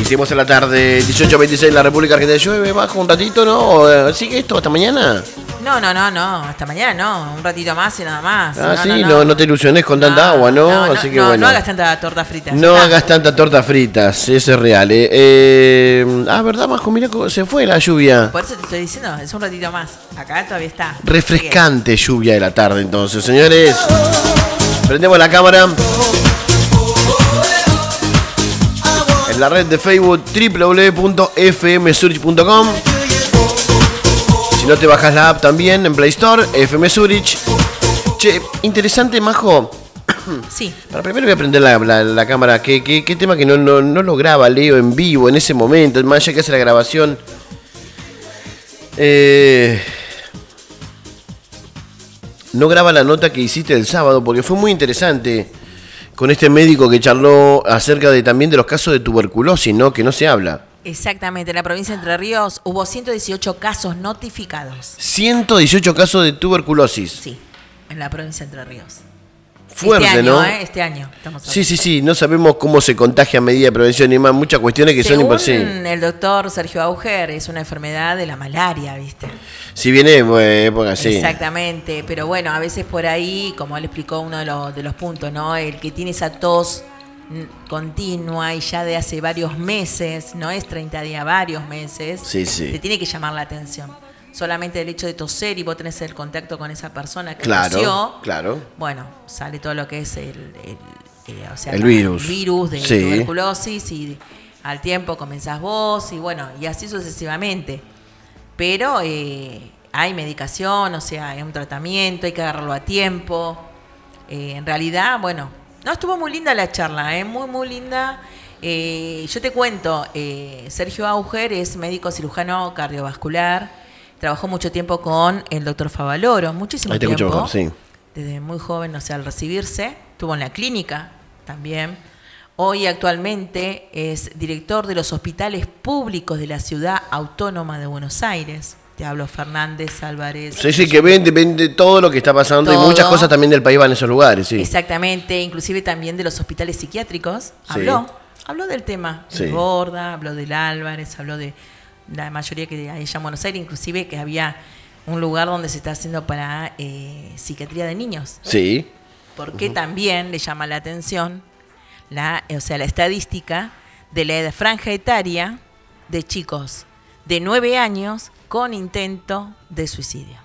Seguimos en la tarde, 18:26 en la República Argentina. ¿Llueve bajo un ratito, no? ¿Sigue esto hasta mañana? No, hasta mañana no, un ratito más y nada más. Ah, no te ilusiones con tanta agua, ¿no? Así que bueno. No hagas tanta torta frita. No hagas tanta torta fritas, eso es real. ¿Verdad, Majo? Mira cómo se fue la lluvia. Por eso te estoy diciendo, es un ratito más. Acá todavía está. Refrescante lluvia de la tarde, entonces, señores. Prendemos la cámara. En la red de Facebook www.fmzurich.com. Si no te bajas la app también en Play Store, FM Zurich. Che, interesante, Majo. Sí. Para primero voy a prender la cámara. ¿Qué tema que no lo graba Leo en vivo en ese momento? Más allá que hace la grabación. No graba la nota que hiciste el sábado porque fue muy interesante. Con este médico que charló acerca también de los casos de tuberculosis, ¿no? Que no se habla. Exactamente, en la provincia de Entre Ríos hubo 118 casos notificados. 118 casos de tuberculosis. Sí, en la provincia de Entre Ríos. Fuerte, este año, ¿no? Este año. Sí, no sabemos cómo se contagia a medida de prevención y más, muchas cuestiones que son imposibles. Según el doctor Sergio Auger, es una enfermedad de la malaria, ¿viste? Si viene época así. Exactamente, pero bueno, a veces por ahí, como él explicó uno de los puntos, ¿no? El que tiene esa tos continua y ya de hace varios meses, no es 30 días, varios meses, sí. te tiene que llamar la atención. Solamente el hecho de toser y vos tenés el contacto con esa persona que tosió, bueno, sale todo lo que es el virus de tuberculosis y al tiempo comenzás vos y bueno, y así sucesivamente. Pero hay medicación, o sea, hay un tratamiento, hay que agarrarlo a tiempo. En realidad, bueno, no, estuvo muy linda la charla, muy linda. Yo te cuento, Sergio Auger es médico cirujano cardiovascular. Trabajó mucho tiempo con el doctor Favaloro, muchísimo tiempo. Mejor, sí. Desde muy joven, o sea, al recibirse. Estuvo en la clínica también. Hoy actualmente es director de los hospitales públicos de la Ciudad Autónoma de Buenos Aires. Te hablo Fernández, Álvarez. Sí, que vende todo lo que está pasando y muchas cosas también del país van en esos lugares, sí. Exactamente, inclusive también de los hospitales psiquiátricos. Habló del tema. Sí. De Borda, habló del Álvarez, habló de la mayoría que hay allá en Buenos Aires, inclusive que había un lugar donde se está haciendo para psiquiatría de niños. Sí. Porque también le llama la atención la estadística de la franja etaria de chicos de 9 años con intento de suicidio.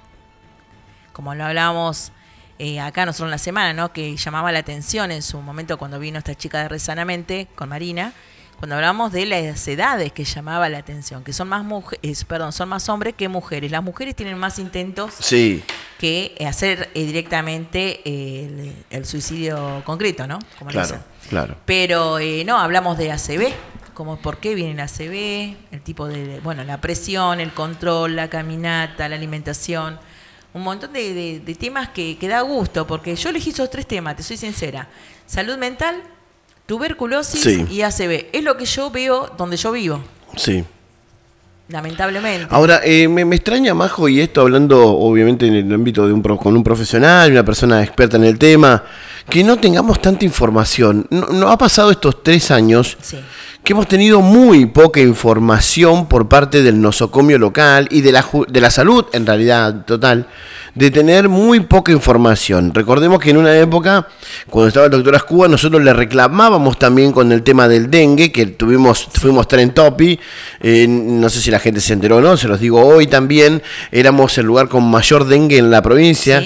Como lo hablábamos acá nosotros en la semana, ¿no? Que llamaba la atención en su momento cuando vino esta chica de Rezanamente con Marina, cuando hablamos de las edades que llamaba la atención, que son más son más hombres que mujeres. Las mujeres tienen más intentos que hacer directamente el suicidio concreto, ¿no? Como claro. Pero no, hablamos de ACV, como por qué viene el ACV, el tipo de, la presión, el control, la caminata, la alimentación, un montón de temas que da gusto, porque yo elegí esos 3 temas, te soy sincera. Salud mental, tuberculosis y ACV. Es lo que yo veo donde yo vivo. Sí. Lamentablemente. Ahora, me extraña, Majo, y esto hablando obviamente en el ámbito de con un profesional, una persona experta en el tema, que no tengamos tanta información. No ha pasado estos 3 años que hemos tenido muy poca información por parte del nosocomio local y de la salud, en realidad, total, de tener muy poca información. Recordemos que en una época, cuando estaba el doctor Ascúa, nosotros le reclamábamos también con el tema del dengue, que fuimos trend topic, no sé si la gente se enteró o no, se los digo hoy también, éramos el lugar con mayor dengue en la provincia,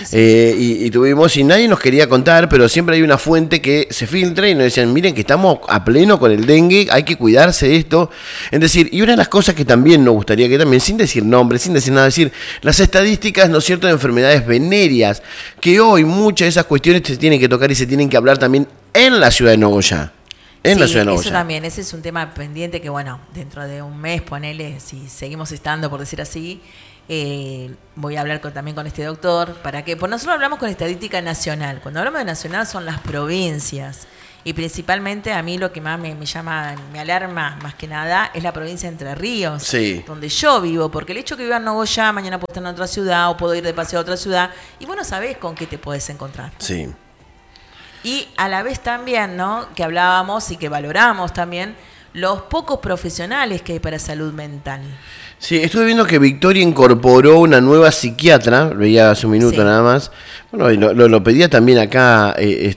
y tuvimos, y nadie nos quería contar, pero siempre hay una fuente que se filtra y nos decían, miren que estamos a pleno con el dengue, hay que cuidarse de esto. Es decir, y una de las cosas que también nos gustaría que también, sin decir nombres, sin decir nada, decir, las estadísticas, ¿no es cierto?, de enfermedades venéreas, que hoy muchas de esas cuestiones se tienen que tocar y se tienen que hablar también en la ciudad de Nogoyá. Eso también, ese es un tema pendiente que, dentro de un mes, ponele, si seguimos estando, por decir así, voy a hablar también con este doctor, para que, pues nosotros hablamos con estadística nacional. Cuando hablamos de nacional son las provincias. Y principalmente a mí lo que más me llama, me alarma más que nada, es la provincia de Entre Ríos, donde yo vivo. Porque el hecho que viva en Nogoyá, mañana puedo estar en otra ciudad o puedo ir de paseo a otra ciudad, y vos no sabés con qué te podés encontrar. Y a la vez también, ¿no?, que hablábamos y que valoramos también los pocos profesionales que hay para salud mental. Sí, estuve viendo que Victoria incorporó una nueva psiquiatra, veía hace un minuto nada más. Bueno, y lo pedía también acá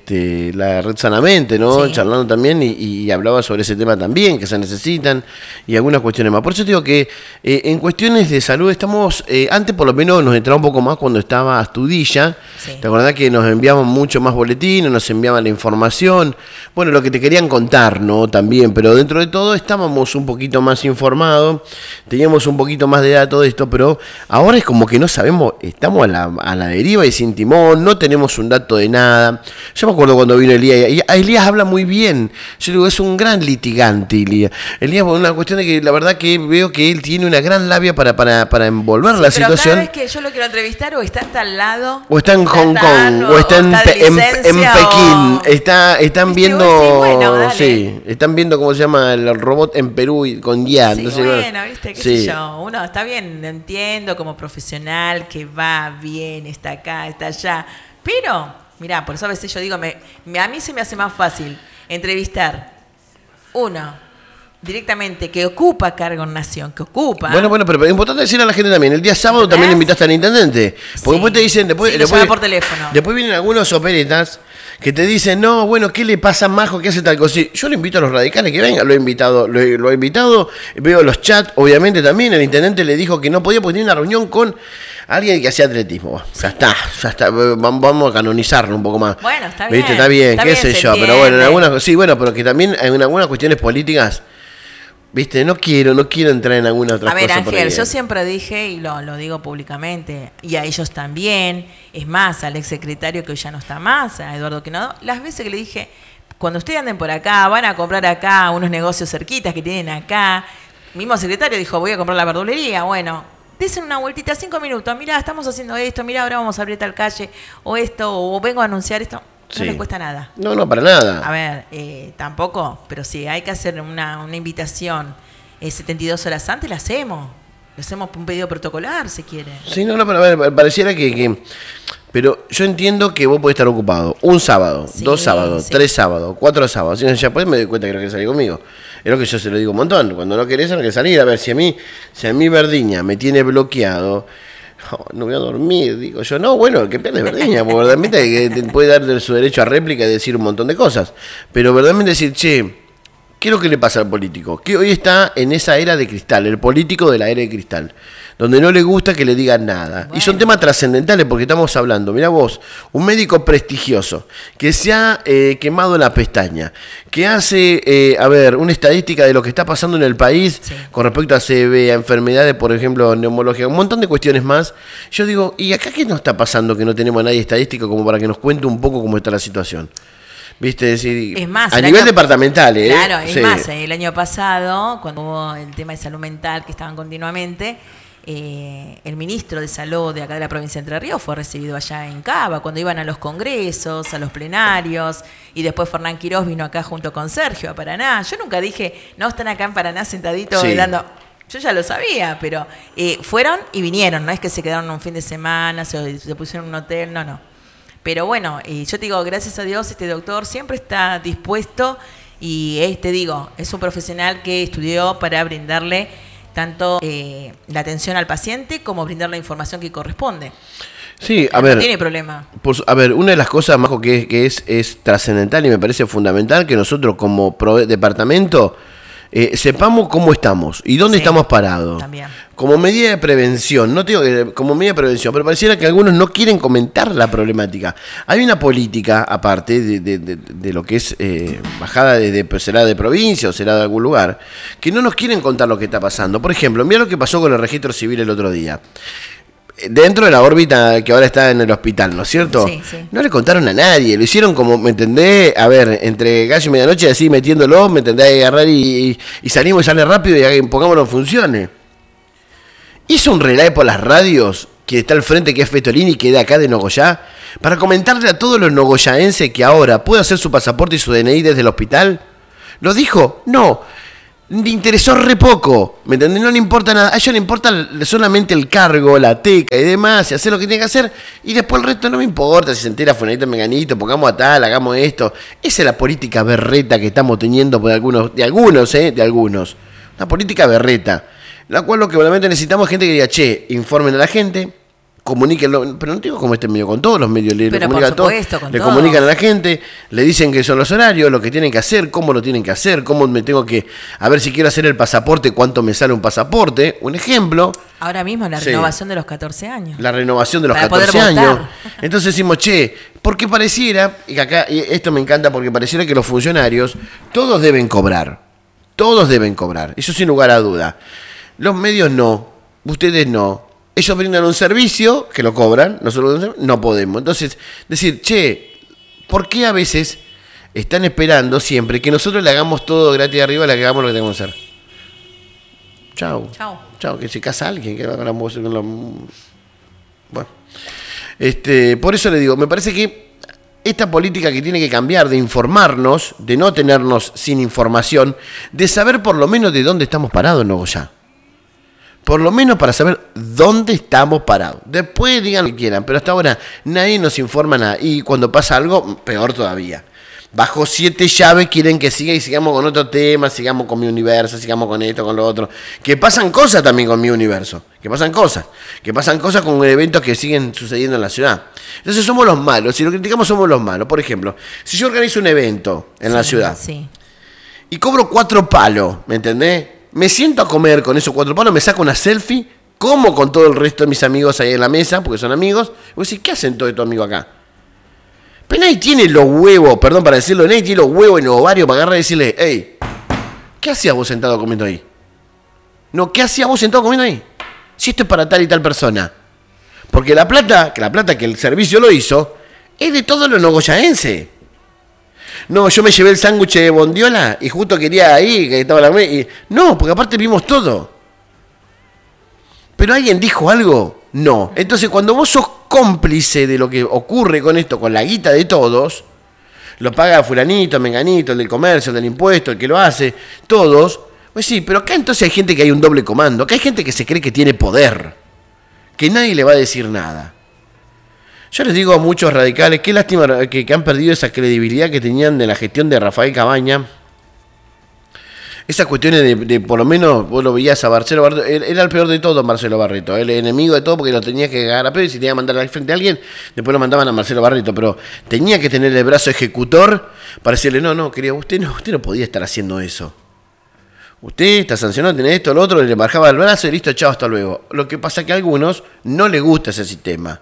la Red Sanamente, ¿no? Sí. Charlando también y hablaba sobre ese tema también, que se necesitan y algunas cuestiones más. Por eso digo que en cuestiones de salud estamos, antes por lo menos nos entraba un poco más cuando estaba Astudilla. Sí. ¿Te acordás que nos enviaban mucho más boletines, nos enviaban la información? Bueno, lo que te querían contar, ¿no? También, pero dentro de todo estábamos un poquito más informados, teníamos un poquito más de edad de todo esto, pero ahora es como que no sabemos, estamos a la deriva y sin timón, no tenemos un dato de nada. Yo me acuerdo cuando vino Elías, y Elías habla muy bien, yo digo, es un gran litigante Elías. Elías, por una cuestión de que la verdad que veo que él tiene una gran labia para envolver la situación. Cada vez que yo lo quiero entrevistar, o está hasta al lado, o está en Hong Kong, o está en Pekín, están viendo, bueno, sí, están viendo cómo se llama el robot en Perú y con guía. Sí, entonces, bueno, viste, qué sé yo, uno está bien, entiendo como profesional que va bien, está acá, está allá, pero, mirá, por eso a veces yo digo, a mí se me hace más fácil entrevistar uno directamente que ocupa cargo en Nación, que ocupa. Bueno, pero es importante decirle a la gente también, el día sábado también le invitaste al intendente, porque después te dicen, después por teléfono. Después vienen algunos operetas que te dicen, no, bueno, ¿qué le pasa a Majo? ¿Qué hace tal cosa? Yo le invito a los radicales que vengan, lo he invitado, veo los chats, obviamente también, el intendente le dijo que no podía porque tenía una reunión con alguien que hacía atletismo. Ya está, vamos a canonizarlo un poco más. Bueno, está bien. ¿Viste? Está bien, qué sé yo, pero bueno, en algunas, sí, bueno, pero que también en algunas cuestiones políticas, viste, no quiero entrar en alguna otra cosa. A ver, Ángel, yo siempre dije, y lo digo públicamente, y a ellos también, es más, al exsecretario que hoy ya no está más, a Eduardo Quinado, las veces que le dije, cuando ustedes anden por acá, van a comprar acá unos negocios cerquitas que tienen acá, mismo secretario dijo, voy a comprar la verdulería, bueno, desen una vueltita, 5 minutos, mirá, estamos haciendo esto, mirá, ahora vamos a abrir tal calle, o esto, o vengo a anunciar esto. No les cuesta nada. No, para nada. A ver, tampoco, pero si hay que hacer una invitación 72 horas antes, la hacemos. Le hacemos un pedido protocolar, si quiere. Sí, pero a ver, pareciera que... Pero yo entiendo que vos podés estar ocupado un sábado, 2 sábados, 3 sábados, 4 sábados. Y ya pues me doy cuenta que no querés salir conmigo. Es lo que yo se lo digo un montón. Cuando no querés, no querés salir. A ver, si a mí Verdiña me tiene bloqueado... No voy a dormir, digo yo. No, bueno, que pierde Verdiña, porque verdaderamente te puede dar su derecho a réplica y decir un montón de cosas. Pero verdaderamente decir, che, ¿qué es lo que le pasa al político? Que hoy está en esa era de cristal, el político de la era de cristal, donde no le gusta que le digan nada. Bueno. Y son temas trascendentales porque estamos hablando, mirá vos, un médico prestigioso que se ha quemado la pestaña, que hace, una estadística de lo que está pasando en el país con respecto a CB, a enfermedades, por ejemplo, neumología, un montón de cuestiones más. Yo digo, ¿y acá qué nos está pasando que no tenemos a nadie estadístico como para que nos cuente un poco cómo está la situación? ¿Viste? Es decir, es más, a nivel departamental, ¿eh? Claro, es más, el año pasado, cuando hubo el tema de salud mental que estaban continuamente, el ministro de Salud de acá de la provincia de Entre Ríos fue recibido allá en Cava, cuando iban a los congresos, a los plenarios, y después Fernán Quirós vino acá junto con Sergio a Paraná. Yo nunca dije, no, están acá en Paraná sentaditos hablando. Yo ya lo sabía, pero fueron y vinieron, no es que se quedaron un fin de semana, se pusieron en un hotel, no. Pero bueno, yo te digo, gracias a Dios, este doctor siempre está dispuesto y te digo, es un profesional que estudió para brindarle tanto la atención al paciente como brindar la información que corresponde. Sí, no tiene problema. Una de las cosas, Majo, que es trascendental y me parece fundamental que nosotros como departamento sepamos cómo estamos y dónde estamos parados. También. Como medida de prevención, no digo que como medida de prevención, pero pareciera que algunos no quieren comentar la problemática. Hay una política, aparte de lo que es bajada será de provincia o será de algún lugar, que no nos quieren contar lo que está pasando. Por ejemplo, mira lo que pasó con el registro civil el otro día. Dentro de la órbita que ahora está en el hospital, ¿no es cierto? Sí. No le contaron a nadie, lo hicieron como, ¿me entendés? A ver, entre gallo y medianoche así metiéndolo, ¿me entendés? Agarrar y salimos y sale rápido y pongámoslo en funciones. Hizo un relay por las radios, que está al frente, que es Fetolini, que es de acá de Nogoyá, para comentarle a todos los nogoyaenses que ahora puede hacer su pasaporte y su DNI desde el hospital. ¿Lo dijo? No. le interesó re poco, ¿me entendés? No le importa nada, a ellos le importa solamente el cargo, la teca y demás, y hacer lo que tiene que hacer, y después el resto no me importa, si se entera fulanito, menganito, pongamos a tal, hagamos esto. Esa es la política berreta que estamos teniendo por de algunos. Una política berreta, la cual lo que realmente necesitamos es gente que diga, che, informen a la gente, comuníquenlo, pero no digo como este medio, con todos los medios le comunican a todos, le comunican a la gente, le dicen que son los horarios, lo que tienen que hacer, cómo lo tienen que hacer, cómo me tengo que, a ver si quiero hacer el pasaporte, cuánto me sale un pasaporte, un ejemplo. Ahora mismo la renovación de los 14 años. La renovación de los 14 años. Entonces decimos, che, porque pareciera, y acá y esto me encanta porque pareciera que los funcionarios, todos deben cobrar, eso sin lugar a duda. Los medios no, ustedes no. Ellos brindan un servicio que lo cobran, nosotros no podemos. Entonces, decir, che, ¿por qué a veces están esperando siempre que nosotros le hagamos todo gratis arriba, le hagamos lo que tenemos que hacer? Chau, que se casa alguien, que va con la música. Bueno, por eso le digo, me parece que esta política que tiene que cambiar de informarnos, de no tenernos sin información, de saber por lo menos de dónde estamos parados en Nogoyá. Por lo menos para saber dónde estamos parados. Después digan lo que quieran, pero hasta ahora nadie nos informa nada. Y cuando pasa algo, peor todavía. Bajo 7 llaves quieren que siga y sigamos con otro tema, sigamos con mi universo, sigamos con esto, con lo otro. Que pasan cosas también con mi universo. Que pasan cosas con eventos que siguen sucediendo en la ciudad. Entonces somos los malos. Si lo criticamos somos los malos. Por ejemplo, si yo organizo un evento en la ciudad y cobro 4 palos, ¿me entendés? Me siento a comer con esos 4 palos, me saco una selfie, como con todo el resto de mis amigos ahí en la mesa, porque son amigos. Y vos decís, ¿qué hacen todos estos amigos acá? Pero nadie tiene los huevos, perdón para decirlo, nadie tiene los huevos en los ovarios para agarrar y decirle, hey, ¿qué hacías vos sentado comiendo ahí? No, ¿qué hacías vos sentado comiendo ahí? Si esto es para tal y tal persona. Porque la plata que el servicio lo hizo, es de todos los nogoyaenses. No, yo me llevé el sándwich de bondiola y justo quería ahí, que estaba la mesa. No, porque aparte vimos todo. ¿Pero alguien dijo algo? No. Entonces, cuando vos sos cómplice de lo que ocurre con esto, con la guita de todos, lo paga fulanito, menganito, el del comercio, el del impuesto, el que lo hace, todos. Pues sí, pero acá entonces hay gente que hay un doble comando. Acá hay gente que se cree que tiene poder, que nadie le va a decir nada. Yo les digo a muchos radicales, qué lástima que han perdido esa credibilidad que tenían de la gestión de Rafael Cabaña. Esas cuestiones de por lo menos, vos lo veías a Marcelo Barreto, era el peor de todo Marcelo Barreto, el enemigo de todo porque lo tenía que cagar a pedo y si tenía que mandar al frente a alguien, después lo mandaban a Marcelo Barreto, pero tenía que tener el brazo ejecutor para decirle, no, querido, usted no podía estar haciendo eso. Usted está sancionado, tiene esto, lo otro, le bajaba el brazo y listo, chao, hasta luego. Lo que pasa es que a algunos no les gusta ese sistema.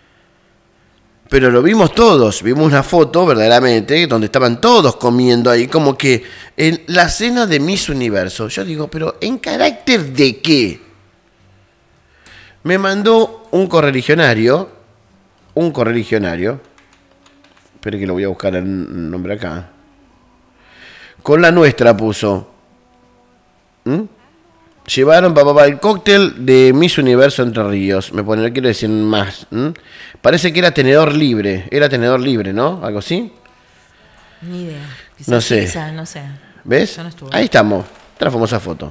Pero lo vimos todos, vimos una foto verdaderamente donde estaban todos comiendo ahí, como que en la cena de Miss Universo. Yo digo, pero ¿en carácter de qué? Me mandó un correligionario, espere que lo voy a buscar el nombre acá, con la nuestra puso. Llevaron el cóctel de Miss Universo Entre Ríos. Me pone, no quiero decir más. Parece que era tenedor libre, ¿no? ¿Algo así? Ni idea. Quizás, no sé. No sé. ¿Ves? No ahí estamos. Está la famosa foto.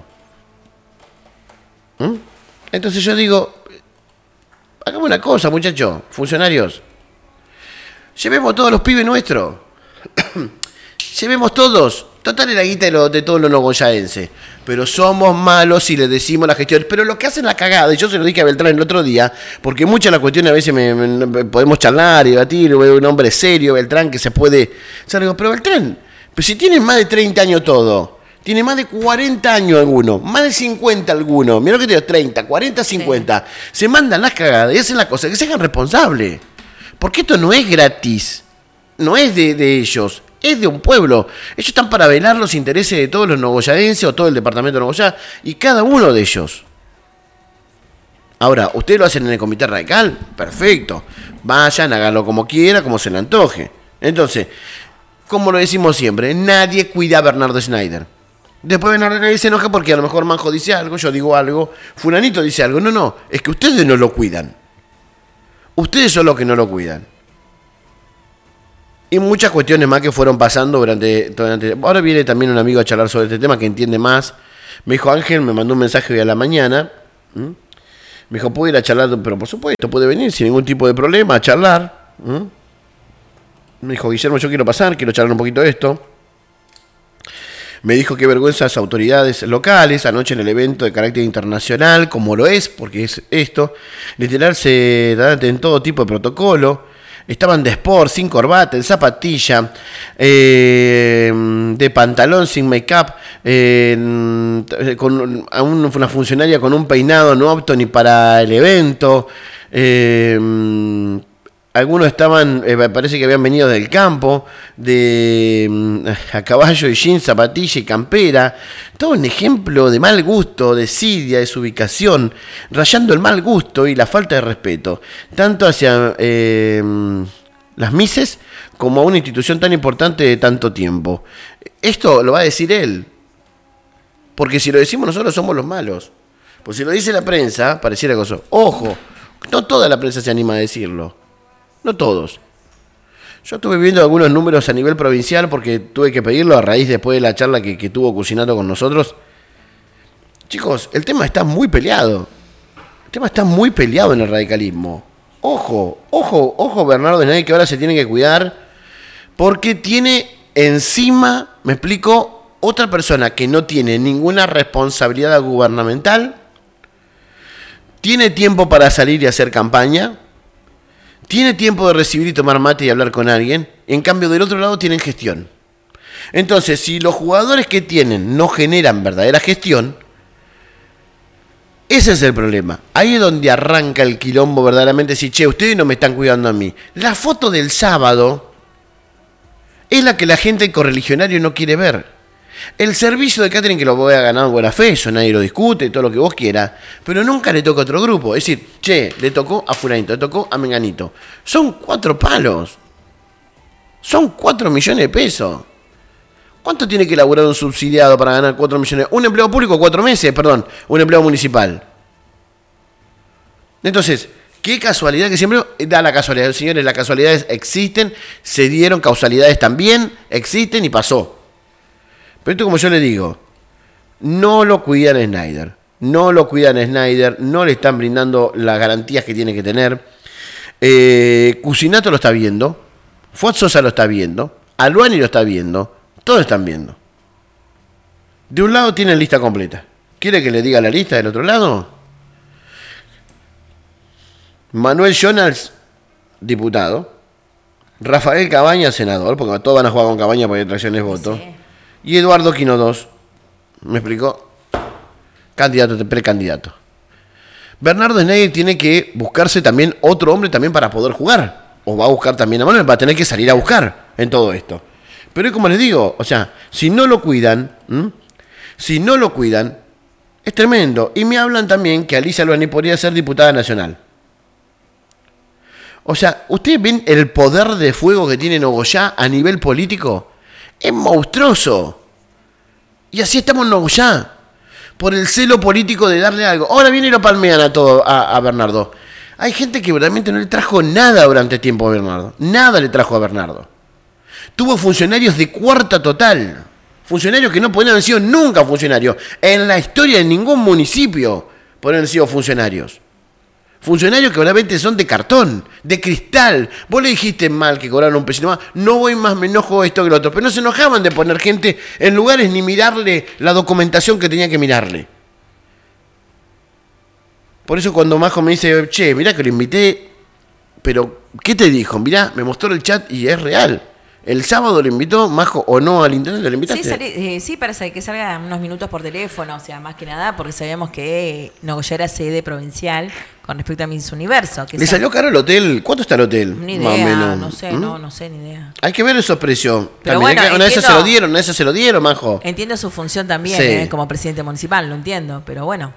Entonces yo digo, hagamos una cosa, muchachos, funcionarios. Llevemos todos los pibes nuestros. Llevemos todos. Total es la guita de todos los nogoyaenses. Pero somos malos si le decimos la gestión. Pero lo que hacen la cagada, y yo se lo dije a Beltrán el otro día, porque muchas de las cuestiones a veces podemos charlar y debatir, un hombre serio, Beltrán, que se puede... O sea, digo, pero Beltrán, pues si tienen más de 30 años todo, tiene más de 40 años alguno, más de 50 alguno, mira lo que te digo, 30, 40, 50, sí. Se mandan las cagadas y hacen las cosas, que se hagan responsables. Porque esto no es gratis, no es de ellos. Es de un pueblo. Ellos están para velar los intereses de todos los nogoyaenses o todo el departamento de Nogoyá y cada uno de ellos. Ahora, ustedes lo hacen en el comité radical, perfecto. Vayan, háganlo como quiera, como se le antoje. Entonces, como lo decimos siempre, nadie cuida a Bernardo Schneider. Después Bernardo Schneider se enoja porque a lo mejor Manjo dice algo, yo digo algo, fulanito dice algo. No, es que ustedes no lo cuidan. Ustedes son los que no lo cuidan. Y muchas cuestiones más que fueron pasando durante... Ahora viene también un amigo a charlar sobre este tema que entiende más. Me dijo, Ángel, me mandó un mensaje hoy a la mañana. Me dijo, ¿puedo ir a charlar? Pero por supuesto, puede venir sin ningún tipo de problema a charlar. Me dijo, Guillermo, yo quiero pasar, quiero charlar un poquito de esto. Me dijo qué vergüenza las autoridades locales anoche en el evento de carácter internacional, como lo es, porque es esto, literarse en todo tipo de protocolo. Estaban de sport, sin corbata, en zapatilla, de pantalón, sin make-up, con una funcionaria con un peinado no apto ni para el evento. Algunos estaban, parece que habían venido del campo, a caballo y jeans, zapatilla y campera. Todo un ejemplo de mal gusto, de desidia, desubicación, rayando el mal gusto y la falta de respeto, tanto hacia las Mises como a una institución tan importante de tanto tiempo. Esto lo va a decir él, porque si lo decimos nosotros somos los malos. Pues si lo dice la prensa, pareciera cosa. Ojo, no toda la prensa se anima a decirlo. No todos. Yo estuve viendo algunos números a nivel provincial porque tuve que pedirlo a raíz después de la charla que tuvo Cucinato con nosotros. Chicos, el tema está muy peleado. El tema está muy peleado en el radicalismo. Ojo, Bernardo Snyder, que ahora se tiene que cuidar porque tiene encima, me explico, otra persona que no tiene ninguna responsabilidad gubernamental, tiene tiempo para salir y hacer campaña, tiene tiempo de recibir y tomar mate y hablar con alguien. En cambio, del otro lado tienen gestión. Entonces, si los jugadores que tienen no generan verdadera gestión, ese es el problema. Ahí es donde arranca el quilombo verdaderamente. Si, che, ustedes no me están cuidando a mí. La foto del sábado es la que la gente correligionario no quiere ver. El servicio de catering que lo voy a ganar en buena fe, eso nadie lo discute, todo lo que vos quieras, pero nunca le toca a otro grupo. Es decir, che, le tocó a fulanito, le tocó a menganito. Son 4 palos. Son 4 millones de pesos. ¿Cuánto tiene que laburar un subsidiado para ganar 4 millones? Un empleado público, 4 meses, perdón, un empleado municipal. Entonces, qué casualidad que siempre da la casualidad. Señores, las casualidades existen, se dieron, causalidades también existen y pasó. Pero esto, como yo le digo, no lo cuidan a Snyder. No lo cuidan a Snyder, no le están brindando las garantías que tiene que tener. Cucinato lo está viendo, Fuad Sosa lo está viendo, Aluani lo está viendo, todos están viendo. De un lado tienen lista completa. ¿Quiere que le diga la lista del otro lado? Manuel Jonas, diputado. Rafael Cabañas, senador, porque todos van a jugar con Cabañas porque hay tracciones de voto. Sí. Y Eduardo Quino II, ¿me explicó? Candidato, precandidato. Bernardo Snyder tiene que buscarse también otro hombre también para poder jugar. O va a buscar también a Manuel, va a tener que salir a buscar en todo esto. Pero como les digo, o sea, si no lo cuidan, es tremendo. Y me hablan también que Alicia Aluani podría ser diputada nacional. O sea, ¿ustedes ven el poder de fuego que tiene Nogoyá a nivel político? Es monstruoso. Y así estamos en Nogoyá. Por el celo político de darle algo. Ahora viene y lo palmean a todo a Bernardo. Hay gente que realmente no le trajo nada durante tiempo a Bernardo. Nada le trajo a Bernardo. Tuvo funcionarios de cuarta total. Funcionarios que no podían haber sido nunca funcionarios. En la historia de ningún municipio podrían haber sido funcionarios. Funcionarios que realmente son de cartón, de cristal. Vos le dijiste mal que cobraron un pesito más. No voy más, me enojo esto que lo otro. Pero no se enojaban de poner gente en lugares ni mirarle la documentación que tenía que mirarle. Por eso cuando Majo me dice, che, mirá que lo invité, pero ¿qué te dijo? Mirá, me mostró el chat y es real. ¿El sábado lo invitó, Majo, o no al internet? ¿Lo invitaste? Sí, para que salga unos minutos por teléfono, o sea, más que nada, porque sabíamos que Nogoyá era sede provincial con respecto a Miss Universo. ¿Le salió caro el hotel? ¿Cuánto está el hotel? Ni idea, más o menos. No sé, no sé, ni idea. Hay que ver esos precios. Pero bueno, una vez se lo dieron, Majo. Entiendo su función también, como presidente municipal, lo entiendo, pero bueno.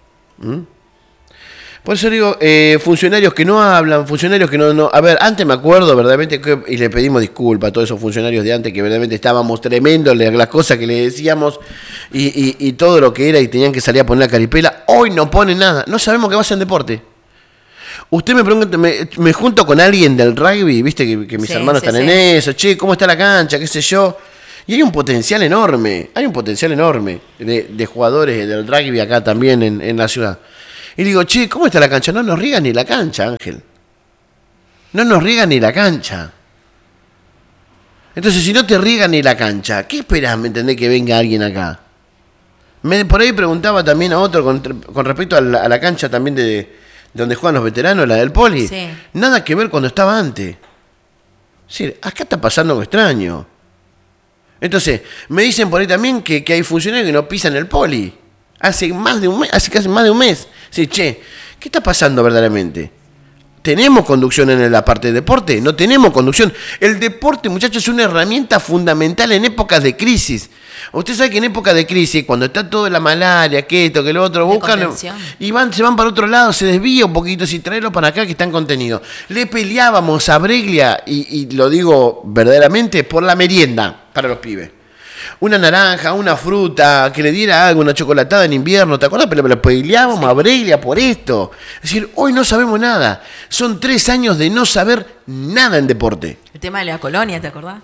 Por eso digo, funcionarios que no hablan, funcionarios que no... A ver, antes me acuerdo verdaderamente, y le pedimos disculpas a todos esos funcionarios de antes que verdaderamente estábamos tremendos las cosas que le decíamos y todo lo que era y tenían que salir a poner la caripela. Hoy no ponen nada, no sabemos qué va a ser en deporte. Usted me pregunta, me junto con alguien del rugby, viste que mis hermanos están en eso, che, ¿cómo está la cancha? ¿Qué sé yo? Y hay un potencial enorme de jugadores del rugby acá también en la ciudad. Y digo, che, ¿cómo está la cancha? No nos riega ni la cancha, Ángel. No nos riega ni la cancha. Entonces, si no te riega ni la cancha, ¿qué esperás, me entendés, que venga alguien acá? Por ahí preguntaba también a otro con respecto a la cancha también de donde juegan los veteranos, la del Poli. Sí. Nada que ver cuando estaba antes. Es decir, acá está pasando algo extraño. Entonces, me dicen por ahí también que hay funcionarios que no pisan el Poli. Hace casi más de un mes. Sí, che, ¿qué está pasando verdaderamente? ¿Tenemos conducción en la parte de deporte? No tenemos conducción. El deporte, muchachos, es una herramienta fundamental en épocas de crisis. Usted sabe que en épocas de crisis, cuando está todo la malaria, que esto, que lo otro, buscan y se van para otro lado, se desvía un poquito, si traerlo para acá que están contenidos. Le peleábamos a Breglia, y lo digo verdaderamente, por la merienda para los pibes. Una naranja, una fruta, que le diera algo, una chocolatada en invierno, ¿te acuerdas? Pero le peleábamos a Breglia por esto. Es decir, hoy no sabemos nada. Son 3 años de no saber nada en deporte. El tema de la colonia, ¿te acordás?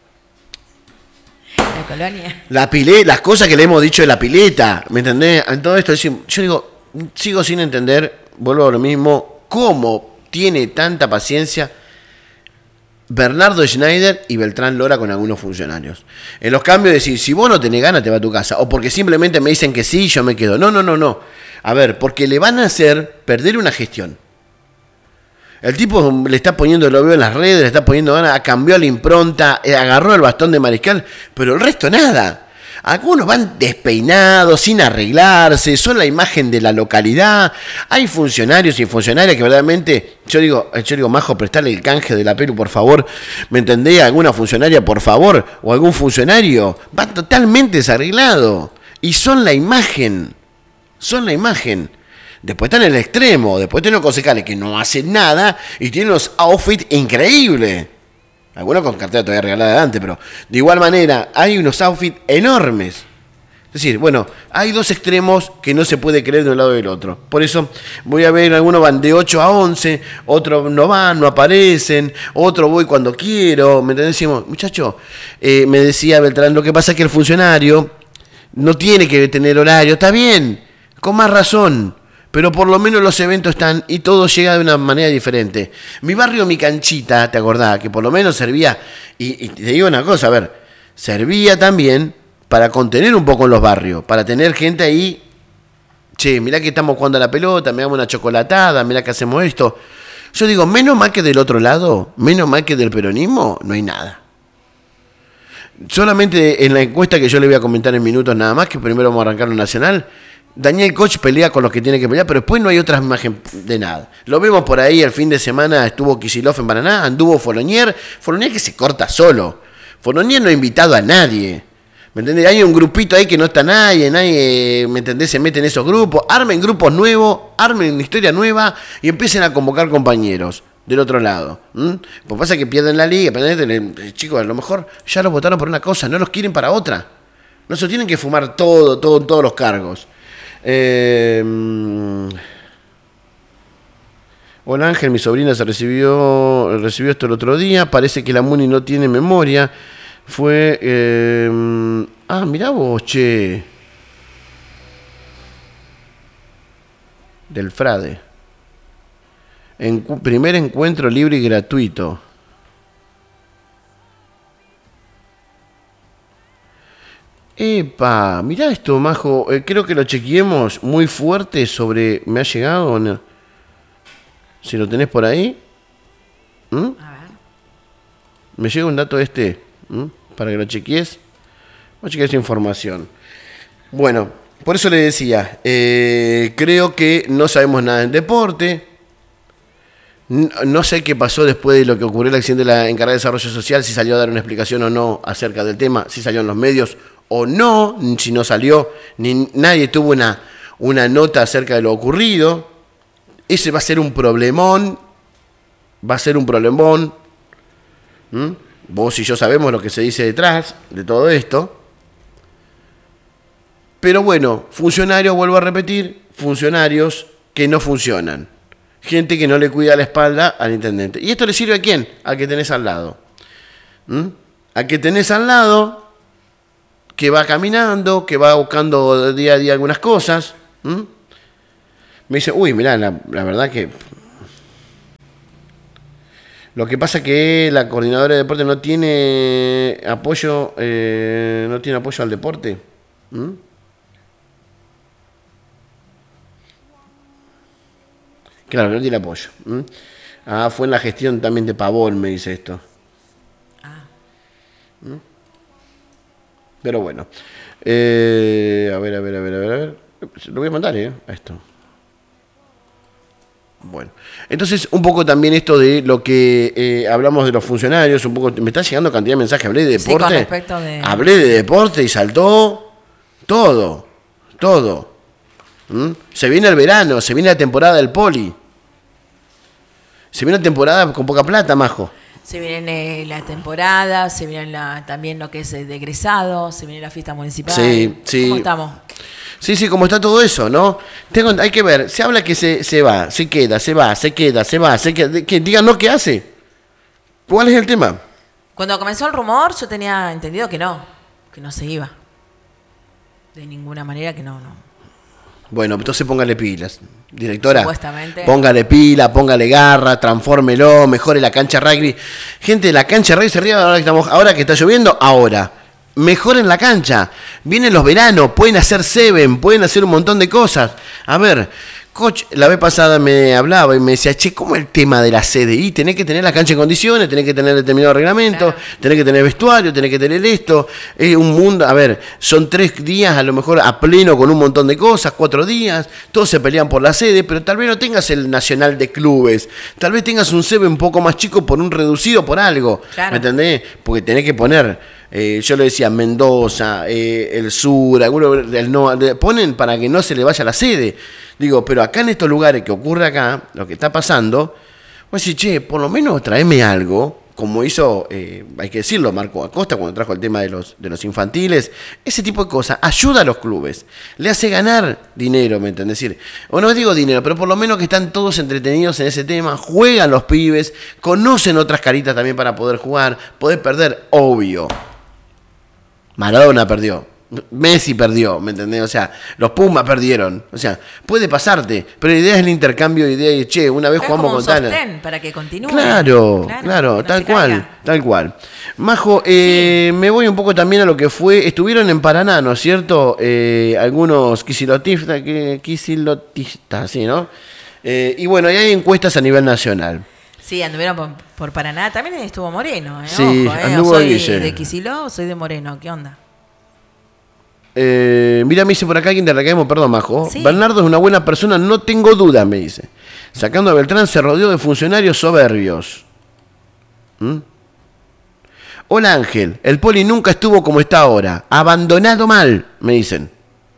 La colonia. Las cosas que le hemos dicho de la pileta, ¿me entendés? En todo esto, yo digo, sigo sin entender, vuelvo a lo mismo, cómo tiene tanta paciencia Bernardo Schneider y Beltrán Lora con algunos funcionarios. En los cambios, decir, si vos no tenés ganas, te vas a tu casa. O porque simplemente me dicen que sí, yo me quedo. No. A ver, porque le van a hacer perder una gestión. El tipo le está poniendo, lo veo en las redes, le está poniendo ganas, cambió la impronta, agarró el bastón de mariscal, pero el resto nada. Algunos van despeinados, sin arreglarse, son la imagen de la localidad. Hay funcionarios y funcionarias que verdaderamente, yo digo, Majo, prestale el canje de la Perú, por favor. ¿Me entendés? Alguna funcionaria, por favor, o algún funcionario, va totalmente desarreglado. Y son la imagen. Después están en el extremo, después tienen los concejales que no hacen nada y tienen los outfits increíbles. Algunos con cartera todavía regalada adelante, pero de igual manera hay unos outfits enormes. Es decir, bueno, hay dos extremos que no se puede creer de un lado y del otro. Por eso voy a ver, algunos van de 8 a 11, otros no van, no aparecen, otros voy cuando quiero. ¿Me entendés? Decimos, muchacho, me decía Beltrán, lo que pasa es que el funcionario no tiene que tener horario. Está bien, con más razón. Pero por lo menos los eventos están y todo llega de una manera diferente. Mi barrio, mi canchita, ¿te acordás? Que por lo menos servía, y te digo una cosa, a ver, servía también para contener un poco los barrios, para tener gente ahí, che, mirá que estamos jugando a la pelota, me damos una chocolatada, mirá que hacemos esto. Yo digo, menos mal que del otro lado, menos mal que del peronismo, no hay nada. Solamente en la encuesta que yo le voy a comentar en minutos nada más, que primero vamos a arrancar lo nacional, Daniel Koch pelea con los que tiene que pelear, pero después no hay otra imagen de nada. Lo vemos por ahí, el fin de semana estuvo Kicillof en Paraná, anduvo Fournier que se corta solo. Fournier no ha invitado a nadie. ¿Me entendés? Hay un grupito ahí que no está nadie, ¿me entendés? Se mete en esos grupos, armen grupos nuevos, armen una historia nueva y empiecen a convocar compañeros del otro lado. Pues pasa que pierden la liga, chicos, a lo mejor ya los votaron por una cosa, no los quieren para otra. No se tienen que fumar todos los cargos. Hola Ángel, mi sobrina recibió esto el otro día. Parece que la Muni no tiene memoria. Fue mirá vos, che. Del Frade. Primer encuentro libre y gratuito. Epa, mirá esto, Majo. Creo que lo chequeemos muy fuerte sobre... ¿Me ha llegado o no? Si lo tenés por ahí. A ver. Me llega un dato para que lo chequees. Voy a chequear esa información. Bueno, por eso le decía, creo que no sabemos nada en deporte. No sé qué pasó después de lo que ocurrió el accidente de la encargada de desarrollo social, si salió a dar una explicación o no acerca del tema, si salió en los medios o no, si no salió, nadie tuvo una nota acerca de lo ocurrido. Ese va a ser un problemón. Vos y yo sabemos lo que se dice detrás de todo esto. Pero bueno, funcionarios, vuelvo a repetir, funcionarios que no funcionan. gente que no le cuida la espalda al intendente. ¿Y esto le sirve a quién? Al que tenés al lado. Al que tenés al lado, que va caminando, que va buscando día a día algunas cosas. Me dice, uy, mirá, la verdad que... Lo que pasa es que la coordinadora de deporte no tiene apoyo, al deporte. Claro, no tiene apoyo. Fue en la gestión también de Pavón, me dice esto. Pero bueno. A ver. Lo voy a mandar, a esto. Bueno, entonces un poco también esto de lo que hablamos de los funcionarios, un poco me está llegando cantidad de mensajes, hablé de deporte, sí, con respecto de... hablé de deporte y saltó todo. Se viene el verano, se viene la temporada del poli, se viene una temporada con poca plata, Majo. Se viene la temporada, se viene también lo que es de egresado, se viene la fiesta municipal. Sí. ¿Cómo estamos? Sí, como está todo eso, ¿no? Hay que ver, se habla que se va, se queda, se va. Que díganos qué hace. ¿Cuál es el tema? Cuando comenzó el rumor, yo tenía entendido que no se iba. De ninguna manera que no. Bueno, entonces póngale pilas, directora. Supuestamente. Póngale pila, póngale garra, transfórmelo, mejore la cancha rugby. Gente, la cancha rugby se ríe ahora que está lloviendo, ahora. Mejoren la cancha. Vienen los veranos, pueden hacer seven, pueden hacer un montón de cosas. A ver, coach, la vez pasada me hablaba y me decía, che, ¿cómo el tema de la CDI? Tenés que tener la cancha en condiciones, tenés que tener determinado reglamento, claro. Tenés que tener vestuario, tenés que tener esto. Es un mundo, a ver, son 3 días a lo mejor a pleno con un montón de cosas, 4 días, todos se pelean por la sede, pero tal vez no tengas el nacional de clubes, tal vez tengas un seven un poco más chico por un reducido, por algo, claro. ¿Me entendés? Porque tenés que poner... yo le decía Mendoza, el sur, algunos ponen para que no se le vaya la sede. Digo, pero acá en estos lugares que ocurre acá, lo que está pasando, pues decir, che, por lo menos tráeme algo, como hizo, hay que decirlo, Marco Acosta cuando trajo el tema de los infantiles, ese tipo de cosas, ayuda a los clubes, le hace ganar dinero, ¿me entendés? Decir, o no digo dinero, pero por lo menos que están todos entretenidos en ese tema, juegan los pibes, conocen otras caritas también para poder jugar, poder perder, obvio. Maradona perdió, Messi perdió, ¿me entendés? O sea, los Pumas perdieron, o sea, puede pasarte, pero la idea es el intercambio de ideas y, che, una vez jugamos con tal... para que continúe. Claro, tal cual. Majo, sí. Me voy un poco también a lo que fue, estuvieron en Paraná, ¿no es cierto? Algunos quisilotistas, sí, ¿no? Y bueno, ahí hay encuestas a nivel nacional. Sí, anduvieron por Paraná. También estuvo Moreno, Sí, ojo, anduvo soy Guille. de Kicillof o soy de Moreno. ¿Qué onda? Mira, me dice por acá alguien de Recademo, perdón, Majo. Sí. Bernardo es una buena persona, no tengo duda, me dice. Sacando a Beltrán se rodeó de funcionarios soberbios. Hola Ángel, el poli nunca estuvo como está ahora. Abandonado mal, me dicen.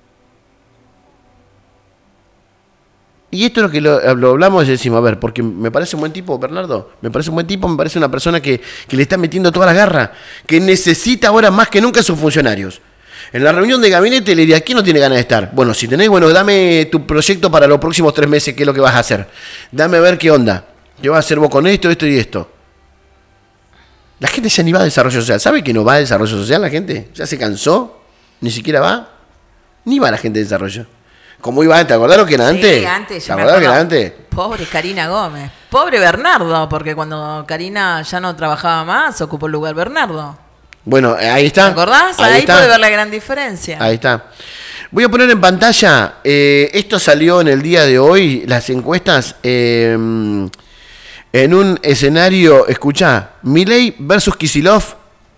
Y esto es lo que lo hablamos y decimos, a ver, porque me parece un buen tipo, Bernardo, me parece un buen tipo, me parece una persona que le está metiendo toda la garra, que necesita ahora más que nunca a sus funcionarios. En la reunión de gabinete le diría, ¿quién no tiene ganas de estar? Bueno, si tenés, dame tu proyecto para los próximos 3 meses, qué es lo que vas a hacer. Dame a ver qué onda, qué vas a hacer vos con esto y esto. La gente ya ni va a desarrollo social. ¿Sabe que no va a desarrollo social la gente? ¿Ya se cansó? ¿Ni siquiera va? Ni va la gente de desarrollo. ¿Cómo iba antes? ¿Te acordás lo que era antes? Sí, antes. ¿Te acordás lo que era antes? Pobre Karina Gómez. Pobre Bernardo, porque cuando Karina ya no trabajaba más, ocupó el lugar Bernardo. Bueno, ahí está. ¿Te acordás? Ahí puede ver la gran diferencia. Ahí está. Voy a poner en pantalla, esto salió en el día de hoy, las encuestas, en un escenario, escuchá, Milei versus Kicillof,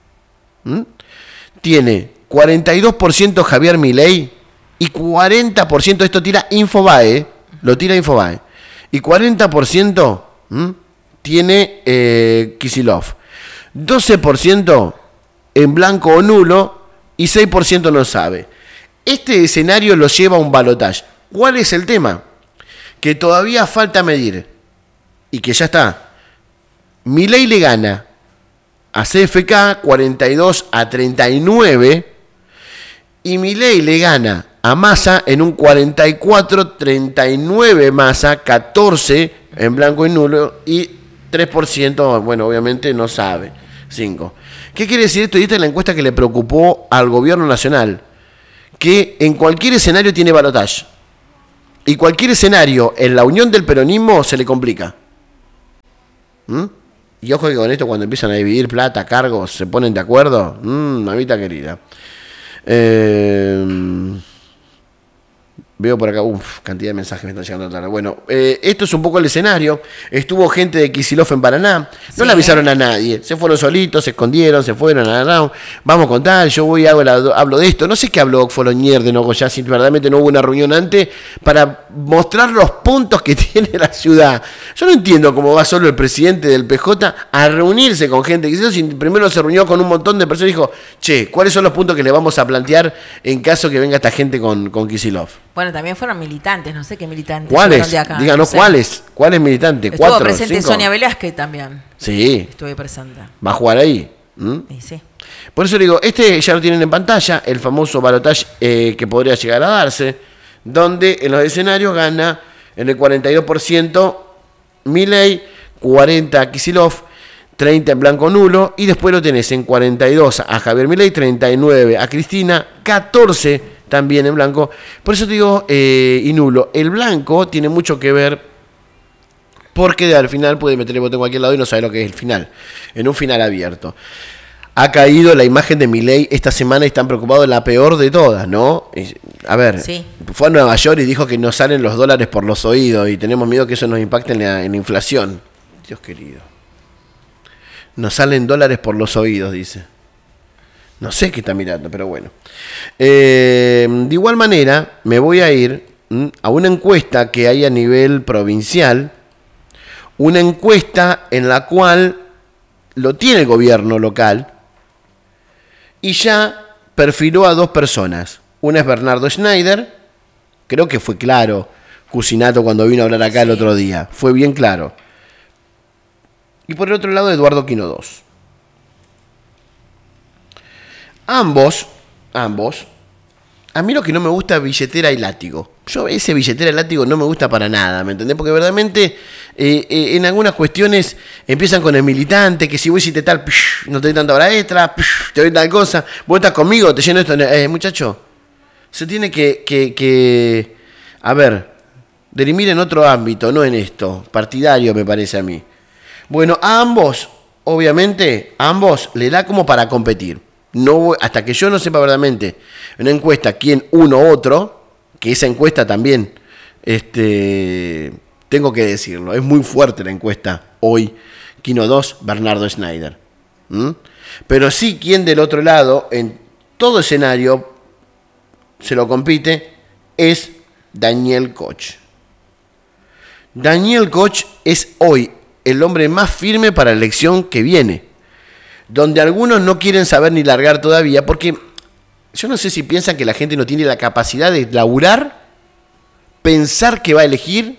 tiene 42% Javier Milei, y 40%, esto tira Infobae, lo tira Infobae, y 40% tiene Kicillof. 12% en blanco o nulo y 6% no sabe. Este escenario lo lleva a un balotaje. ¿Cuál es el tema? Que todavía falta medir y que ya está. Milei le gana a CFK 42-39 y Milei le gana a Massa en un 44-39 Massa, 14 en blanco y nulo, y 3%, bueno, obviamente no sabe. 5. ¿Qué quiere decir esto? Y esta es la encuesta que le preocupó al gobierno nacional, que en cualquier escenario tiene balotaje. Y cualquier escenario en la unión del peronismo se le complica. Y ojo que con esto, cuando empiezan a dividir plata, cargos, se ponen de acuerdo. Mamita querida. Veo por acá, cantidad de mensajes me están llegando tarde. Bueno, esto es un poco el escenario. Estuvo gente de Kicillof en Paraná. No le avisaron a nadie. Se fueron solitos, se escondieron, se fueron, vamos a contar, yo voy y hablo de esto. No sé qué habló Folonier de Nogoyá, si verdaderamente no hubo una reunión antes para mostrar los puntos que tiene la ciudad. Yo no entiendo cómo va solo el presidente del PJ a reunirse con gente de Kicillof, si primero se reunió con un montón de personas y dijo, che, ¿cuáles son los puntos que le vamos a plantear en caso que venga esta gente con Kicillof? Bueno, también fueron militantes, no sé qué militantes. ¿Cuáles? De acá, Díganos no sé. ¿Cuáles militantes? Estuvo 4, presente 5. Sonia Velázquez también. Sí. Estuve presente. ¿Va a jugar ahí? Y sí. Por eso digo, ya lo tienen en pantalla, el famoso balotaje que podría llegar a darse, donde en los escenarios gana en el 42% Milei, 40% Kicillof, 30% en blanco nulo, y después lo tenés en 42% a Javier Milei, 39% a Cristina, 14% también en blanco. Por eso digo, y nulo. El blanco tiene mucho que ver porque al final puede meter el voto en cualquier lado y no sabe lo que es el final. En un final abierto. Ha caído la imagen de Milei esta semana y están preocupados, la peor de todas, ¿no? A ver, sí. Fue a Nueva York y dijo que nos salen los dólares por los oídos y tenemos miedo que eso nos impacte en la inflación. Dios querido. Nos salen dólares por los oídos, dice. No sé qué está mirando, pero bueno. De igual manera, me voy a ir a una encuesta que hay a nivel provincial, una encuesta en la cual lo tiene el gobierno local y ya perfiló a 2 personas. Una es Bernardo Schneider, creo que fue claro, Cusinato cuando vino a hablar acá el otro día, fue bien claro. Y por el otro lado, Eduardo Quino II. Ambos, a mí lo que no me gusta es billetera y látigo. Yo ese billetera y látigo no me gusta para nada, ¿me entendés? Porque verdaderamente en algunas cuestiones empiezan con el militante, que si voy si te tal, no te doy tanta hora extra, te doy tal cosa, vos estás conmigo, te lleno esto. Muchacho, se tiene que dirimir en otro ámbito, no en esto, partidario me parece a mí. Bueno, a ambos, obviamente, le da como para competir. No, hasta que yo no sepa verdaderamente una encuesta quién uno u otro, que esa encuesta también, tengo que decirlo, es muy fuerte la encuesta hoy, Quino II, Bernardo Schneider. Pero sí, quien del otro lado, en todo escenario, se lo compite, es Daniel Koch. Daniel Koch es hoy el hombre más firme para la elección que viene, donde algunos no quieren saber ni largar todavía, porque yo no sé si piensan que la gente no tiene la capacidad de laburar, pensar que va a elegir,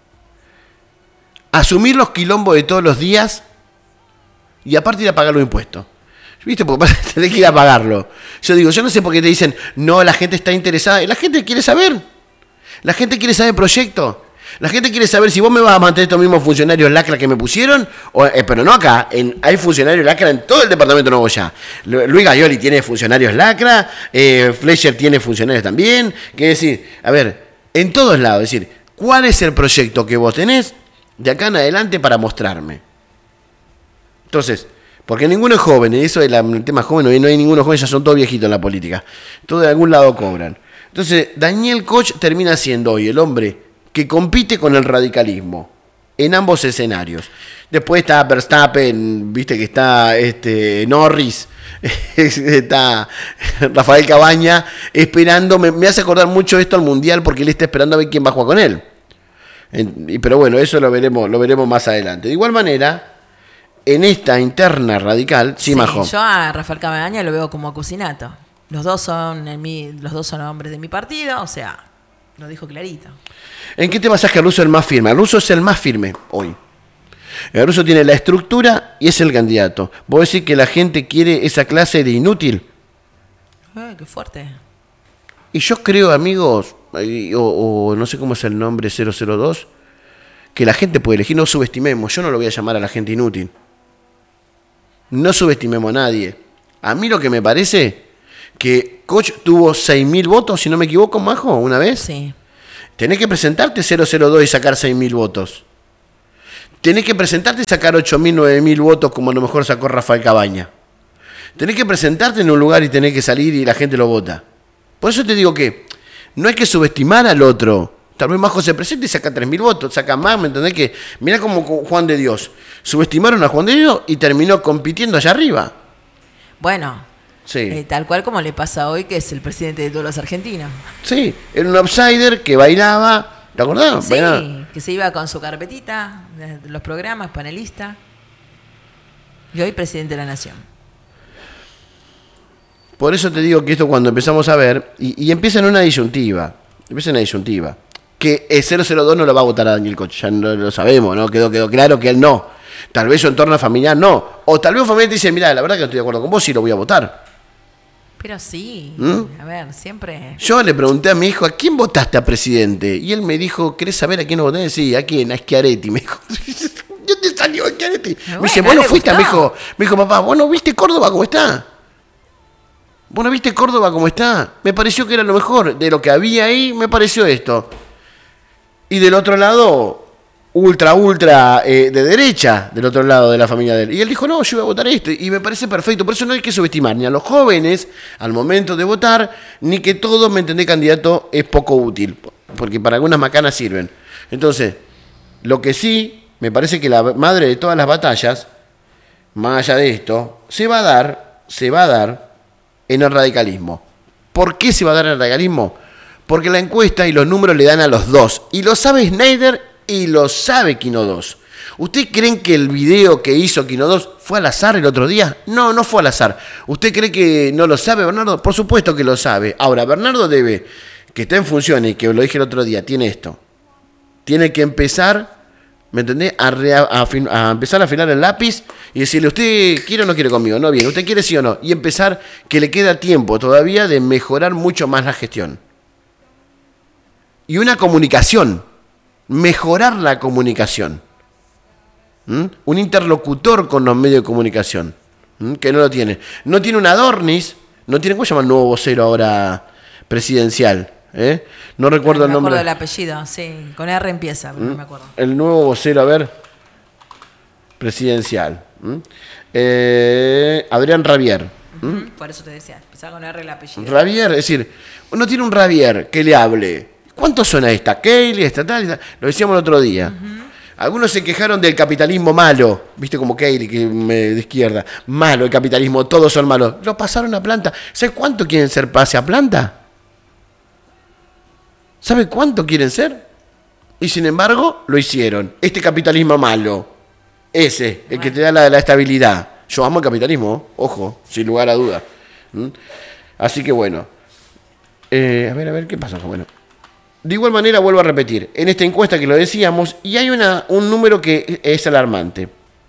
asumir los quilombos de todos los días y aparte ir a pagar los impuestos. ¿Viste? Porque tenés que ir a pagarlo. Yo no sé por qué te dicen, no, la gente está interesada. La gente quiere saber. La gente quiere saber el proyecto. La gente quiere saber si vos me vas a mantener estos mismos funcionarios lacra que me pusieron, pero no acá, hay funcionarios lacra en todo el departamento de Nuevo Ya. Luis Gayoli tiene funcionarios lacra, Fletcher tiene funcionarios también, que decir, a ver, en todos lados, es decir, ¿cuál es el proyecto que vos tenés de acá en adelante para mostrarme? Entonces, porque ninguno es joven, y eso del tema joven, no hay ninguno joven, ya son todos viejitos en la política, todos de algún lado cobran. Entonces, Daniel Koch termina siendo hoy el hombre que compite con el radicalismo en ambos escenarios. Después está Verstappen, viste que está Norris, está Rafael Cabaña esperando, me hace acordar mucho esto al Mundial porque él está esperando a ver quién va a jugar con él. Pero bueno, eso lo veremos más adelante. De igual manera, en esta interna radical, sí, Majo. Yo a Rafael Cabaña lo veo como a Cusinato. Los dos son hombres de mi partido, o sea, lo dijo clarito. ¿En qué te basás que el ruso es el más firme? El ruso es el más firme hoy. El ruso tiene la estructura y es el candidato. ¿Vos decís que la gente quiere esa clase de inútil? Qué fuerte. Y yo creo, amigos, o no sé cómo es el nombre 002, que la gente puede elegir. No subestimemos, yo no lo voy a llamar a la gente inútil. No subestimemos a nadie. A mí lo que me parece que Koch tuvo 6.000 votos, si no me equivoco, Majo, una vez. Sí. Tenés que presentarte 002 y sacar 6.000 votos. Tenés que presentarte y sacar 8.000, 9.000 votos como a lo mejor sacó Rafael Cabaña. Tenés que presentarte en un lugar y tenés que salir y la gente lo vota. Por eso te digo que no hay que subestimar al otro. Tal vez Majo se presenta y saca 3.000 votos, saca más, ¿me entendés? Que mirá como Juan de Dios. Subestimaron a Juan de Dios y terminó compitiendo allá arriba. Bueno, sí. Tal cual como le pasa hoy, que es el presidente de todos los argentinos. Sí, era un outsider que bailaba, ¿te acordás? Sí, bailaba. Que se iba con su carpetita, de los programas, panelista. Y hoy presidente de la Nación. Por eso te digo que esto cuando empezamos a ver, y empieza en una disyuntiva, que el 002 no lo va a votar a Daniel Koch, ya no lo sabemos, ¿no? Quedó claro que él no. Tal vez su entorno familiar no. O tal vez un familiar te dice, mira, la verdad que no estoy de acuerdo con vos y lo voy a votar. Pero sí, a ver, siempre... Yo le pregunté a mi hijo, ¿a quién votaste a presidente? Y él me dijo, ¿querés saber a quién lo voté? Sí, ¿a quién? A Schiaretti, me dijo. ¿Yo te salió Schiaretti? Bueno, me dice, ¿vos no fuiste? Me dijo, papá, ¿vos no viste Córdoba cómo está? ¿Vos no viste Córdoba cómo está? Me pareció que era lo mejor. De lo que había ahí, me pareció esto. Y del otro lado, ultra, de derecha, del otro lado de la familia de él. Y él dijo, no, yo voy a votar esto. Y me parece perfecto. Por eso no hay que subestimar ni a los jóvenes al momento de votar, ni que todo, ¿me entendés? Candidato es poco útil. Porque para algunas macanas sirven. Entonces, lo que sí, me parece que la madre de todas las batallas, más allá de esto, se va a dar en el radicalismo. ¿Por qué se va a dar en el radicalismo? Porque la encuesta y los números le dan a los dos. Y lo sabe Schneider y lo sabe Quino 2. ¿Ustedes creen que el video que hizo Quino 2 fue al azar el otro día? No, no fue al azar. ¿Usted cree que no lo sabe Bernardo? Por supuesto que lo sabe. Ahora, Bernardo debe, que está en funciones y que lo dije el otro día, tiene esto. Tiene que empezar, ¿me entendés? A empezar a afilar el lápiz y decirle, ¿usted quiere o no quiere conmigo? No, bien, ¿usted quiere sí o no? Y empezar, que le queda tiempo todavía de mejorar mucho más la gestión. Y una comunicación, mejorar la comunicación. Un interlocutor con los medios de comunicación, que no lo tiene. No tiene un Adornis, no tiene, ¿cómo se llama el nuevo vocero ahora presidencial? No recuerdo el nombre. No me acuerdo del apellido, sí, con R empieza, pero no me acuerdo. El nuevo vocero, a ver, presidencial. Adrián Ravier. Por eso te decía, empezaba con R el apellido. Ravier, es decir, no tiene un Ravier que le hable. ¿Cuánto suena esta? Kaylee, esta tal. Lo decíamos el otro día. Algunos se quejaron del capitalismo malo. ¿Viste como Kaylee, que de izquierda? Malo el capitalismo, todos son malos. Lo pasaron a planta. ¿Sabe cuánto quieren ser pase a planta? ¿Sabe cuánto quieren ser? Y sin embargo, lo hicieron. Este capitalismo malo. Ese, el que te da la estabilidad. Yo amo el capitalismo, ojo, sin lugar a duda. Así que bueno. A ver, ¿qué pasa? Bueno. De igual manera, vuelvo a repetir, en esta encuesta que lo decíamos, y hay un número que es alarmante.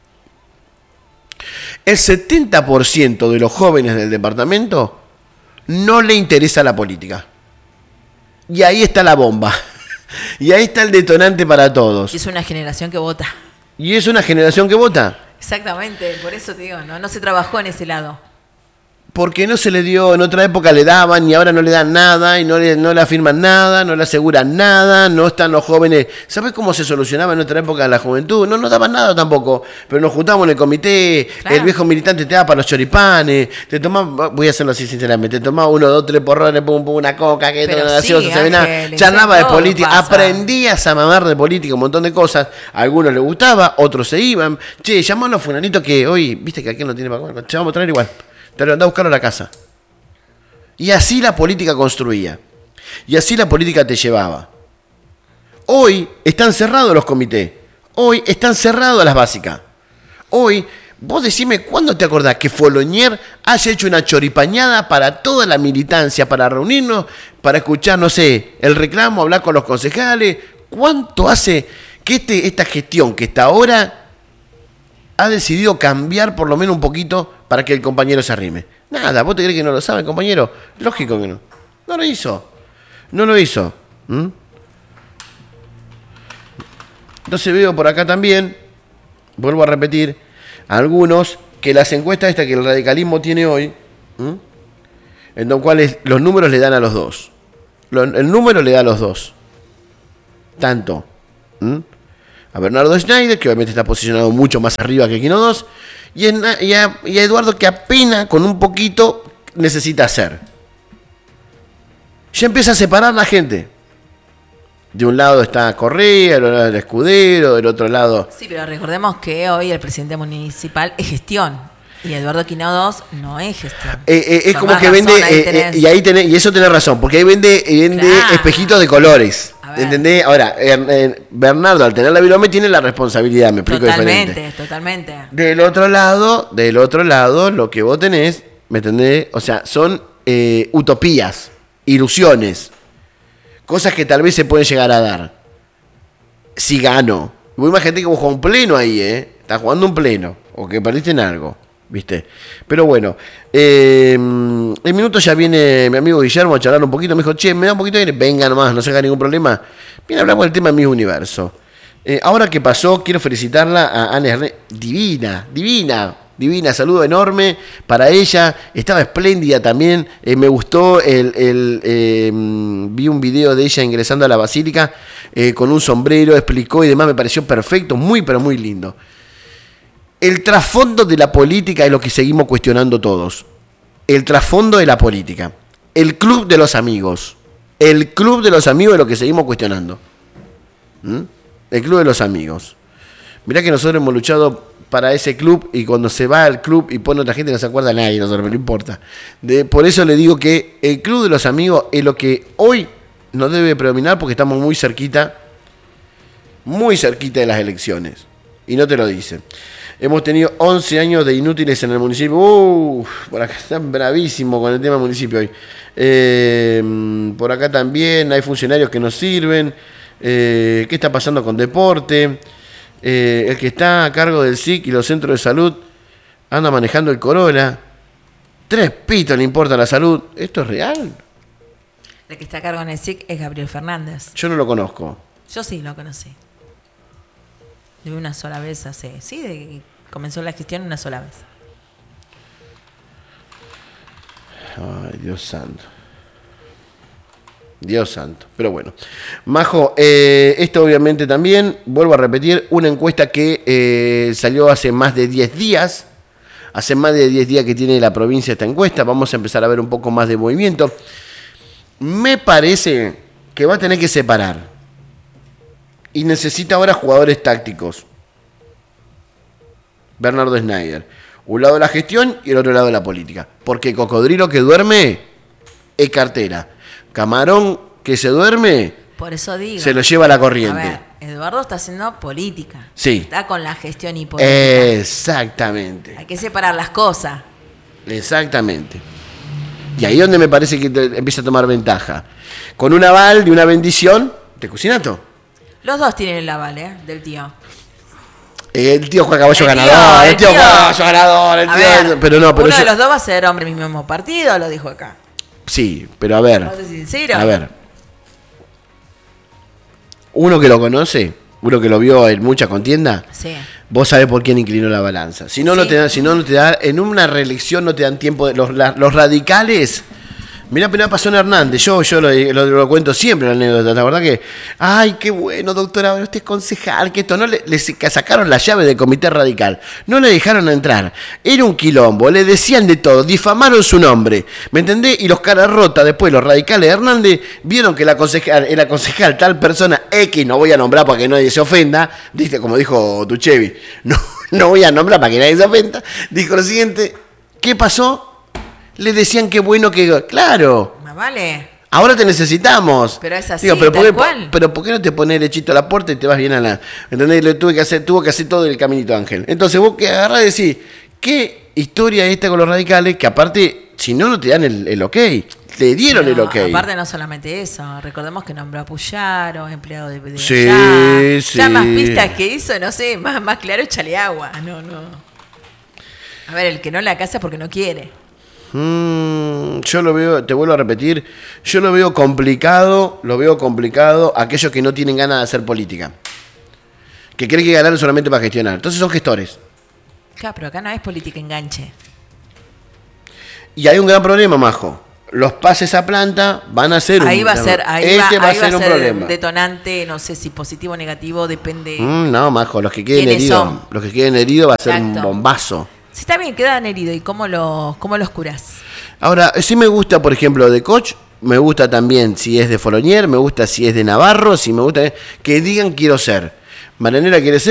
El 70% de los jóvenes del departamento no le interesa la política. Y ahí está la bomba. Y ahí está el detonante para todos. Es una generación que vota. ¿Y es una generación que vota? Exactamente, por eso te digo, no se trabajó en ese lado. Porque no se le dio, en otra época le daban y ahora no le dan nada y no le afirman nada, no le aseguran nada, no están los jóvenes. ¿Sabes cómo se solucionaba en otra época la juventud? No nos daban nada tampoco, pero nos juntamos en el comité, claro. El viejo militante te daba para los choripanes, te tomaba, voy a hacerlo así sinceramente, te tomaba 1, 2, 3 porrones, pum, una coca, que toda gaseosa, se venía, charlaba de política, aprendías a mamar de política, un montón de cosas, a algunos les gustaba, otros se iban, che, llamalo a fulanito que hoy, viste que aquel no tiene para comer, te vamos a traer igual. Te lo andaba a buscar a la casa. Y así la política construía. Y así la política te llevaba. Hoy están cerrados los comités. Hoy están cerradas las básicas. Hoy, vos decime cuándo te acordás que Folonier haya hecho una choripañada para toda la militancia, para reunirnos, para escuchar, no sé, el reclamo, hablar con los concejales. ¿Cuánto hace que esta gestión que está ahora ha decidido cambiar por lo menos un poquito para que el compañero se arrime? Nada, ¿vos te crees que no lo sabe el compañero? Lógico que no. No lo hizo. No lo hizo. Entonces veo por acá también, vuelvo a repetir, algunos que las encuestas que el radicalismo tiene hoy, en los cuales los números le dan a los dos. El número le da a los dos. Tanto a Bernardo Schneider, que obviamente está posicionado mucho más arriba que Quino 2, y a Eduardo, que apenas con un poquito necesita hacer. Ya empieza a separar la gente. De un lado está Correa, del otro lado el Escudero, del otro lado... Sí, pero recordemos que hoy el presidente municipal es gestión. Y Eduardo Quino 2 no es gestión. Es como que vende... y eso tenés razón, porque ahí vende claro, espejitos de colores. ¿Entendés? Ahora, Bernardo, al tener la Vilome, tiene la responsabilidad, me explico diferente. Totalmente. Del otro lado, lo que vos tenés, ¿me entendés? O sea, son utopías, ilusiones, cosas que tal vez se pueden llegar a dar. Si gano. Vos imaginate que vos jugás un pleno ahí, Estás jugando un pleno, o que perdiste en algo, ¿viste? Pero bueno, en minutos ya viene mi amigo Guillermo a charlar un poquito. Me dijo, che, me da un poquito de aire. Venga nomás, no se haga ningún problema. Bien, hablamos del tema de Miss Universo. Ahora que pasó, quiero felicitarla a Ana Hernández. Divina, saludo enorme para ella. Estaba espléndida también. Me gustó vi un video de ella ingresando a la basílica con un sombrero, explicó y demás. Me pareció perfecto, muy pero muy lindo. El trasfondo de la política es lo que seguimos cuestionando todos. El trasfondo de la política. El club de los amigos. El club de los amigos es lo que seguimos cuestionando. El club de los amigos. Mirá que nosotros hemos luchado para ese club y cuando se va al club y pone otra gente no se acuerda a nadie, nosotros, no importa. Por eso le digo que el club de los amigos es lo que hoy nos debe predominar porque estamos muy cerquita de las elecciones. Y no te lo dicen. Hemos tenido 11 años de inútiles en el municipio. Por acá están bravísimos con el tema del municipio hoy. Por acá también hay funcionarios que nos sirven. ¿Qué está pasando con deporte? El que está a cargo del SIC y los centros de salud anda manejando el Corolla. 3 pitos le importa la salud. ¿Esto es real? El que está a cargo en el SIC es Gabriel Fernández. Yo no lo conozco. Yo sí lo conocí. De una sola vez comenzó la gestión una sola vez. Ay, Dios santo. Pero bueno. Majo, esto obviamente también, vuelvo a repetir, una encuesta que salió hace más de 10 días. Hace más de 10 días que tiene la provincia esta encuesta. Vamos a empezar a ver un poco más de movimiento. Me parece que va a tener que separar. Y necesita ahora jugadores tácticos. Bernardo Schneider. Un lado la gestión y el otro lado la política. Porque cocodrilo que duerme es cartera. Camarón que se duerme, por eso digo, se lo lleva la corriente. A ver, Eduardo está haciendo política. Sí. Está con la gestión y política. Exactamente. Hay que separar las cosas. Exactamente. Y ahí es donde me parece que empieza a tomar ventaja. Con un aval de una bendición de Cucinato. Los dos tienen el aval, del tío. El tío juega caballo ganador. El tío juega caballo ganador. Pero no, pero uno de los dos va a ser hombre del mismo partido, lo dijo acá. Sí, pero a ver. ¿No te sincero? A ver. Uno que lo conoce, uno que lo vio en mucha contienda, sí. Vos sabés por quién inclinó la balanza. Si no, sí. no te da, en una reelección no te dan tiempo. Los radicales. Mirá, pasó en Hernández. Yo lo cuento siempre la anécdota. La verdad que, ay, qué bueno, doctora, bueno, usted es concejal, que esto no le sacaron la llave del comité radical. No le dejaron entrar. Era un quilombo, le decían de todo, difamaron su nombre. ¿Me entendés? Y los caras rotas, después los radicales de Hernández, vieron que la concejal tal persona X, no voy a nombrar para que nadie se ofenda, ¿viste? Como dijo Tuchevi, no voy a nombrar para que nadie se ofenda, dijo lo siguiente, ¿qué pasó? Le decían qué bueno que... Claro. Vale. Ahora te necesitamos. Pero es así, pero ¿por qué no te pones derechito a la puerta y te vas bien a la... ¿Entendés? Tuvo que hacer todo el caminito Ángel. Entonces vos que agarrás y decís, ¿qué historia esta con los radicales? Que aparte, si no te dan el ok. Te dieron el ok. Aparte no solamente eso. Recordemos que nombró a Puyaro, empleado de sí, allá. Sí. Ya más pistas que hizo, no sé, más claro, échale agua. No. A ver, el que no la casa es porque no quiere. Yo lo veo, te vuelvo a repetir, yo lo veo complicado aquellos que no tienen ganas de hacer política. que cree que ganaron solamente para gestionar. Entonces son gestores. Claro, pero acá no es política enganche. Y hay un gran problema, Majo. Los pases a planta van a ser ahí va a ser un problema. Detonante, no sé si positivo o negativo, depende. No, Majo, los que queden heridos va a ser un bombazo. Si está bien, quedan heridos. ¿Y cómo los curás? Ahora, sí me gusta, por ejemplo, de Koch, me gusta también si es de Folonier, me gusta si es de Navarro, si me gusta que digan quiero ser. Maranera quiere ser.